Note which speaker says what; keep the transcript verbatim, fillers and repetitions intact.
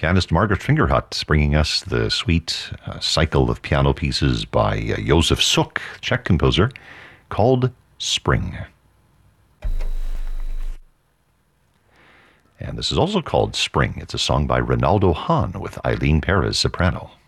Speaker 1: Pianist Margaret Fingerhut bringing us the sweet uh, cycle of piano pieces by uh, Josef Suk, Czech composer, called Spring. And this is also called Spring. It's a song by Ronaldo Hahn with Eileen Perez, soprano.